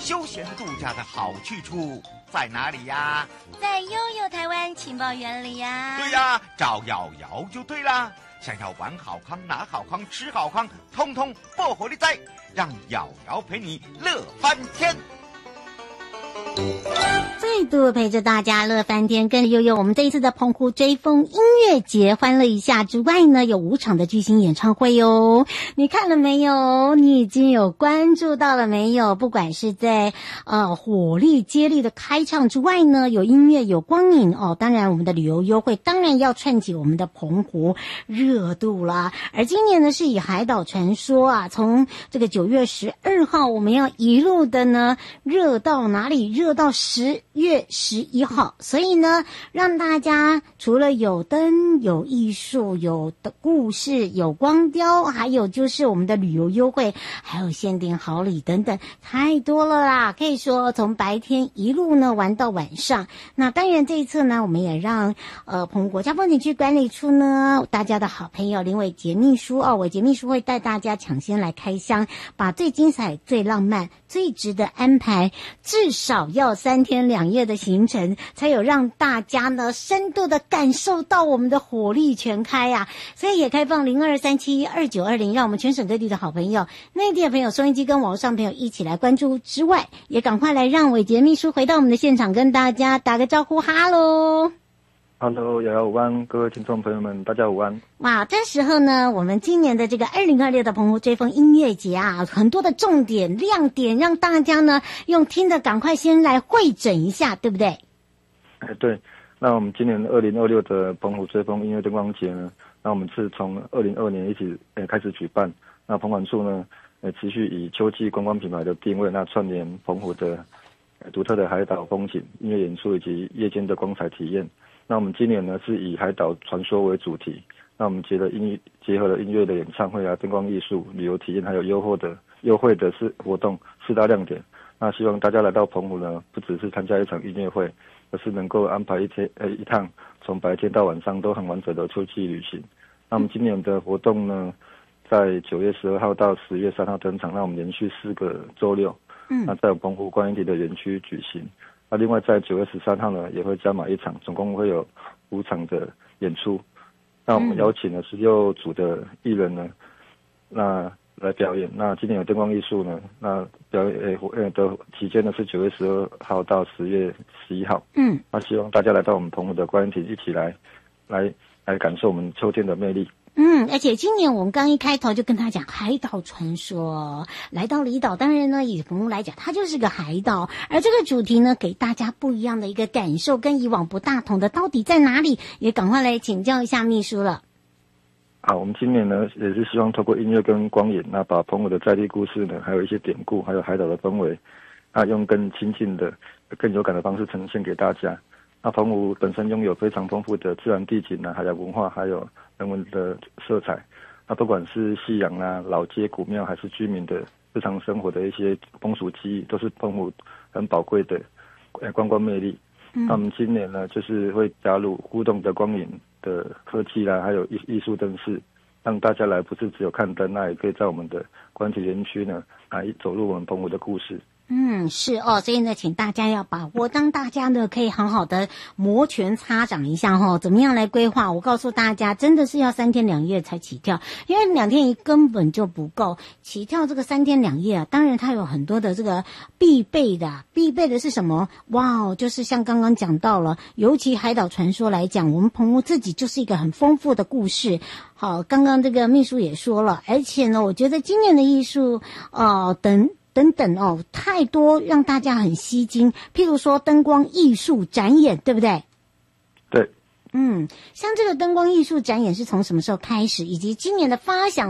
休闲度假的好去处在哪里呀？ 在悠悠台湾情报园里呀。 对呀，找瑶瑶就对啦。想要玩好康、拿好康、吃好康，通通不活力在，让瑶瑶陪你乐翻天。 再度陪着大家乐翻天，跟悠悠我们这一次的澎湖追风音乐节欢乐一下之外呢，有5场的巨星演唱会哦。你看了没有？你已经有关注到了没有？不管是在火力接力的开唱之外呢，有音乐有光影哦。当然我们的旅游优惠当然要串起我们的澎湖热度啦。而今年呢是以海岛传说啊，从这个9月12号我们要一路的呢热到哪里？热到10月11号，所以呢，让大家除了有灯、有艺术、有的故事、有光雕，还有就是我们的旅游优惠，还有限定好礼等等，太多了啦！可以说从白天一路呢玩到晚上。那当然这一次呢，我们也让澎湖国家风景区管理处呢，大家的好朋友林伟杰秘书伟杰秘书会带大家抢先来开箱，把最精彩、最浪漫、最值得安排，至少要3天2夜的行程，才有让大家呢深度的感受到我们的火力全开啊！所以也开放02372920，让我们全省各地的好朋友、内地的朋友、收音机跟网络上朋友一起来关注之外，也赶快来让伟杰秘书回到我们的现场，跟大家打个招呼，哈喽。 Hello， 瑶瑶午安，各位听众朋友们，大家午安。 哇，这时候呢，我们今年的这个2026的澎湖追风音乐节啊，很多的重点亮点，让大家呢用听的赶快先来汇整一下，对不对？ 对，那我们今年2026的澎湖追风音乐灯光节呢，那我们是从2022年一起开始举办。那澎管处呢，持续以秋季观光品牌的定位，那串联澎湖的独特的海岛风景、音乐演出以及夜间的光彩体验。那我们今年呢是以海岛传说为主题，那我们结合了音乐的演唱会啊、灯光艺术、旅游体验，还有优惠的活动4大亮点。那希望大家来到澎湖呢，不只是参加一场音乐会，而是能够安排一趟从白天到晚上都很完整的秋季旅行。那我们今年的活动呢，在9月12号到10月3号登场，那我们连续4个周六，那在澎湖观音亭的园区举行。那另外在9月13号呢，也会加码1场，总共会有5场的演出。那我们邀请了16组的艺人呢，那来表演。那今年有灯光艺术呢，那表演的期间呢是9月12号到10月11号。那希望大家来到我们澎湖的观音亭，一起来感受我们秋天的魅力。 而且今年我们刚一开头就跟他讲海岛传说，来到离岛，当然呢以澎湖来讲，它就是个海岛，而这个主题呢给大家不一样的一个感受，跟以往不大同的到底在哪里？也赶快来请教一下秘书了。 好，我们今年呢也是希望透过音乐跟光影，那把澎湖的在地故事呢，还有一些典故，还有海岛的氛围，用更亲近的、更有感的方式呈现给大家。那澎湖本身拥有非常丰富的自然地景啊，海洋文化，还有人文的色彩。那不管是夕阳啊、老街古庙，还是居民的日常生活的一些风俗记忆，都是澎湖很宝贵的观光魅力。那我们今年呢，就是会加入互动的光影的科技啦，还有艺术灯饰，让大家来不是只有看灯，那也可以在我们的观景园区呢，走入我们澎湖的故事。 是哦，所以呢，请大家要把握，当大家呢可以好好的摩拳擦掌一下怎么样来规划？我告诉大家，真的是要3天2夜才起跳，因为2天1根本就不够。起跳这个3天2夜啊，当然它有很多的这个必备的是什么？哇，就是像刚刚讲到了，尤其海岛传说来讲，我们澎湖自己就是一个很丰富的故事。好，刚刚这个秘书也说了，而且呢，我觉得今年的艺术等等太多让大家很吸睛，譬如说灯光艺术展演，对不对？ 对。 像这个灯光艺术展演是从什么时候开始，以及今年的发想